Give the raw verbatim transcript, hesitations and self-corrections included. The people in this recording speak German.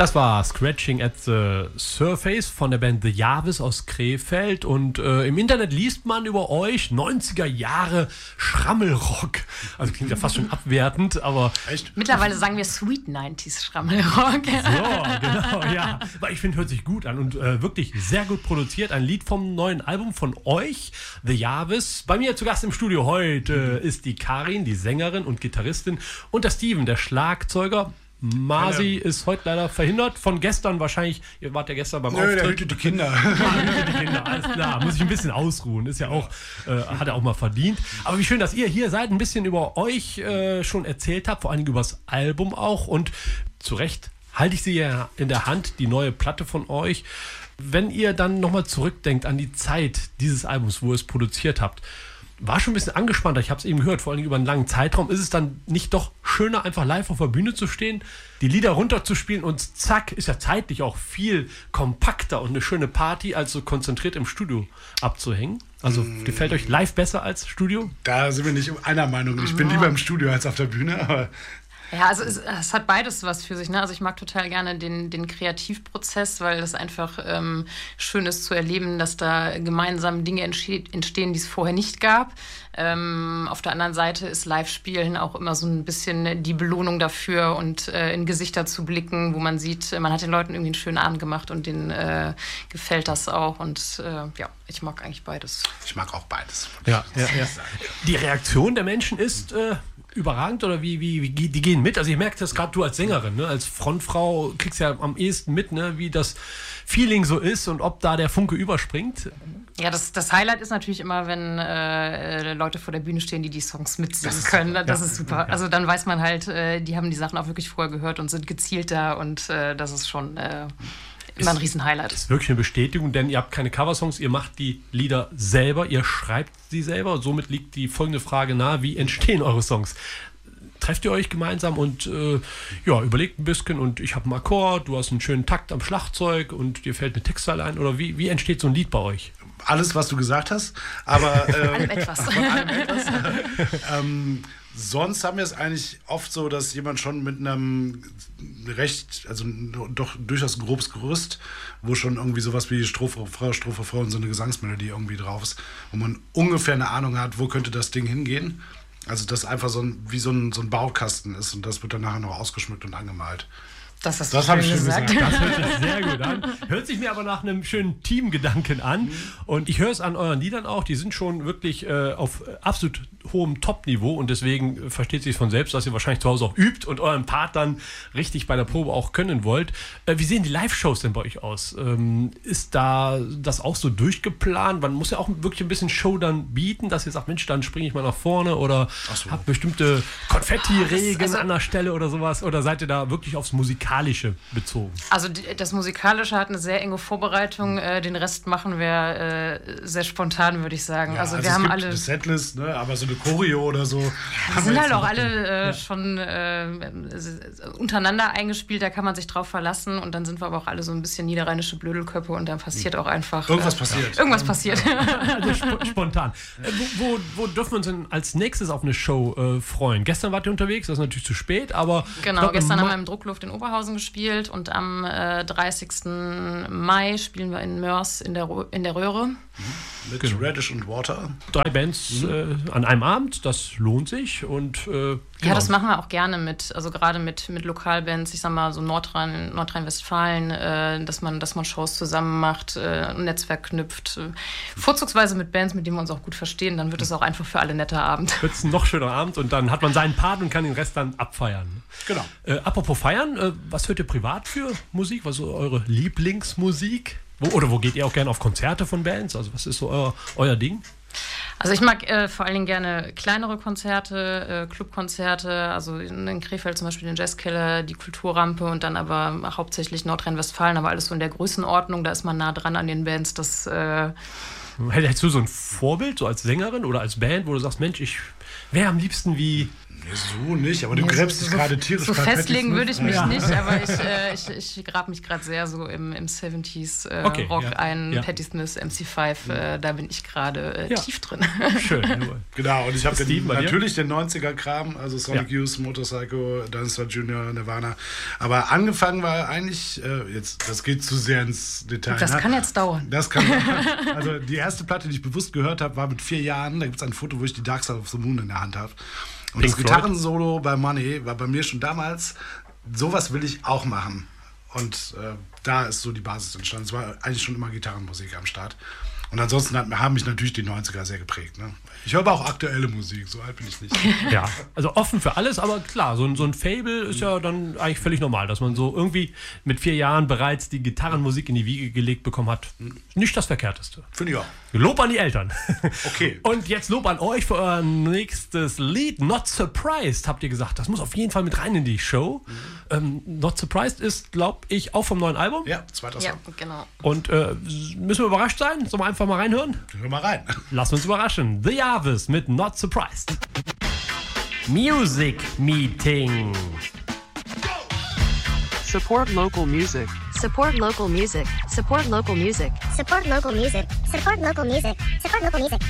Das war Scratching at the Surface von der Band The Jarvis aus Krefeld. Und äh, im Internet liest man über euch neunziger Jahre Schrammelrock. Also klingt ja fast schon abwertend, aber... Echt? Mittlerweile sagen wir Sweet neunziger Schrammelrock. So, genau, ja. Aber ich finde, hört sich gut an und äh, wirklich sehr gut produziert. Ein Lied vom neuen Album von euch, The Jarvis. Bei mir zu Gast im Studio heute ist die Karin, die Sängerin und Gitarristin, und der Steven, der Schlagzeuger. Masi Hallo. Ist heute leider verhindert. Von gestern wahrscheinlich. Ihr wart ja gestern beim Nö, Auftritt. der hütet die Kinder. Ah, hütet die Kinder, alles klar. Muss ich ein bisschen ausruhen. Ist ja auch, äh, hat er auch mal verdient. Aber wie schön, dass ihr hier seid, ein bisschen über euch äh, schon erzählt habt, vor allem über das Album auch. Und zu Recht halte ich sie ja in der Hand, die neue Platte von euch. Wenn ihr dann nochmal zurückdenkt an die Zeit dieses Albums, wo ihr es produziert habt, war schon ein bisschen angespannter, ich habe es eben gehört, vor allem über einen langen Zeitraum. Ist es dann nicht doch schöner, einfach live auf der Bühne zu stehen, die Lieder runterzuspielen und zack, ist ja zeitlich auch viel kompakter und eine schöne Party, als so konzentriert im Studio abzuhängen? Also mm. gefällt euch live besser als Studio? Da sind wir nicht einer Meinung. Ich bin lieber im Studio als auf der Bühne, aber... Ja, also es, es hat beides was für sich. Ne? Also ich mag total gerne den, den Kreativprozess, weil das einfach ähm, schön ist zu erleben, dass da gemeinsam Dinge entsteht, entstehen, die es vorher nicht gab. Ähm, auf der anderen Seite ist Live-Spielen auch immer so ein bisschen die Belohnung dafür und äh, in Gesichter zu blicken, wo man sieht, man hat den Leuten irgendwie einen schönen Abend gemacht und denen äh, gefällt das auch. Und äh, ja, ich mag eigentlich beides. Ich mag auch beides. Ja, ja, ja. Die Reaktion der Menschen ist... Äh überragend, oder wie, wie, wie die gehen mit? Also ich merke das gerade, du als Sängerin, ne, als Frontfrau kriegst ja am ehesten mit, ne, wie das Feeling so ist und ob da der Funke überspringt. Ja, das, das Highlight ist natürlich immer, wenn äh, Leute vor der Bühne stehen, die die Songs mitsingen das können. Das ja, ist super. Ja. Also dann weiß man halt, äh, die haben die Sachen auch wirklich vorher gehört und sind gezielt da, und äh, das ist schon... Äh, immer ein Riesen-Highlight. Das ist wirklich eine Bestätigung, denn ihr habt keine Coversongs, ihr macht die Lieder selber, ihr schreibt sie selber. Und somit liegt die folgende Frage nahe: Wie entstehen eure Songs? Trefft ihr euch gemeinsam und äh, ja, überlegt ein bisschen, und ich habe einen Akkord, du hast einen schönen Takt am Schlagzeug und dir fällt eine Textzeile ein? Oder wie, wie entsteht so ein Lied bei euch? Alles, was du gesagt hast, aber... Ähm, allem etwas. Von allem etwas. ähm, Sonst haben wir es eigentlich oft so, dass jemand schon mit einem recht, also doch durchaus grobes Gerüst, wo schon irgendwie sowas wie Strophe, Frau, Strophe, Frau und so eine Gesangsmelodie irgendwie drauf ist, wo man ungefähr eine Ahnung hat, wo könnte das Ding hingehen. Also das einfach so ein, wie so ein, so ein Baukasten ist, und das wird dann nachher noch ausgeschmückt und angemalt. Das hast das du schön ich gesagt. gesagt. Das hört sich sehr gut an. Hört sich mir aber nach einem schönen Teamgedanken an. Mhm. Und ich höre es an euren Liedern auch, die sind schon wirklich äh, auf absolut hohem Top-Niveau, und deswegen versteht sich von selbst, dass ihr wahrscheinlich zu Hause auch übt und euren Part dann richtig bei der Probe auch können wollt. Äh, wie sehen die Live-Shows denn bei euch aus? Ähm, ist da das auch so durchgeplant? Man muss ja auch wirklich ein bisschen Show dann bieten, dass ihr sagt, Mensch, dann springe ich mal nach vorne, oder so. Habt bestimmte Konfetti-Regeln also, an der Stelle oder sowas? Oder seid ihr da wirklich aufs Musikalische bezogen? Also das Musikalische hat eine sehr enge Vorbereitung. Äh, den Rest machen wir äh, sehr spontan, würde ich sagen. Ja, also, also wir es haben gibt alle eine Setlist, ne? Aber so eine Choreo oder so. Ja, die sind halt auch alle äh, ja. schon äh, untereinander eingespielt, da kann man sich drauf verlassen, und dann sind wir aber auch alle so ein bisschen niederrheinische Blödelköpfe, und dann passiert auch einfach... Irgendwas äh, passiert. Irgendwas passiert. Also sp- spontan. Äh, wo, wo, wo dürfen wir uns denn als nächstes auf eine Show äh, freuen? Gestern wart ihr unterwegs, das ist natürlich zu spät, aber... Genau, glaub, gestern haben wir im Druckluft in Oberhausen gespielt, und am äh, dreißigsten Mai spielen wir in Mörs in der, in der Röhre. Mit genau. Radish und Water. Drei Bands mhm. äh, an einem Abend, das lohnt sich. Und, äh, genau. Ja, das machen wir auch gerne mit, also gerade mit, mit Lokalbands, ich sag mal so Nordrhein, Nordrhein-Westfalen, äh, dass man, dass man Shows zusammen macht, äh, ein Netzwerk knüpft. Äh, vorzugsweise mit Bands, mit denen wir uns auch gut verstehen, dann wird es auch einfach für alle ein netter Abend. Wird es ein noch schöner Abend, und dann hat man seinen Part und kann den Rest dann abfeiern. Genau. Äh, apropos feiern, äh, was hört ihr privat für Musik? Was ist so eure Lieblingsmusik? Wo, oder wo geht ihr auch gerne auf Konzerte von Bands? Also was ist so euer, euer Ding? Also ich mag äh, vor allen Dingen gerne kleinere Konzerte, äh, Clubkonzerte, also in, in Krefeld zum Beispiel den Jazzkeller, die Kulturrampe, und dann aber hauptsächlich Nordrhein-Westfalen, aber alles so in der Größenordnung, da ist man nah dran an den Bands. Das, äh Hättest du so ein Vorbild, so als Sängerin oder als Band, wo du sagst, Mensch, ich wäre am liebsten wie... So nicht, aber du Nee, gräbst so- dich so- gerade tierisch So bei Patti festlegen Smith. würde ich mich Ja. nicht, aber ich, äh, ich, ich grab mich gerade sehr so im, im siebziger äh, Okay, Rock ja. ein, Ja. Patti Smith, M C fünf, äh, da bin ich gerade äh, Ja. tief drin. Schön. Nur. Genau, und ich habe Steven, bei dir? natürlich den neunziger-Kram, also Sonic Ja. Youth, Motorcycle, Dinosaur Junior, Nirvana. Aber angefangen war eigentlich, äh, jetzt, das geht zu sehr ins Detail. Das ne? kann jetzt dauern. Das kann Also die erste Platte, die ich bewusst gehört habe, war mit vier Jahren. Da gibt es ein Foto, wo ich die Dark Side of the Moon in der Hand habe. Und Pink das Floyd. Gitarrensolo bei Money war bei mir schon damals, sowas will ich auch machen. Und äh, da ist so die Basis entstanden. Es war eigentlich schon immer Gitarrenmusik am Start. Und ansonsten hat, haben mich natürlich die neunziger sehr geprägt. Ne? Ich höre aber auch aktuelle Musik, so alt bin ich nicht. Ja, also offen für alles, aber klar, so ein, so ein Fable ist ja dann eigentlich völlig normal, dass man so irgendwie mit vier Jahren bereits die Gitarrenmusik in die Wiege gelegt bekommen hat. Nicht das Verkehrteste. Finde ich auch. Lob an die Eltern. Okay. Und jetzt Lob an euch für euer nächstes Lied. Not Surprised, habt ihr gesagt. Das muss auf jeden Fall mit rein in die Show. Ähm, Not Surprised ist, glaube ich, auch vom neuen Album. Ja, zweiter Ja, Song. genau. Und äh, müssen wir überrascht sein? Sollen wir einfach mal reinhören? Hör mal rein. Lassen uns überraschen. The Jarvis mit Not Surprised. Music Meeting. Support local music. Support local music. Support local music. Support local music. Support local music. Support local music.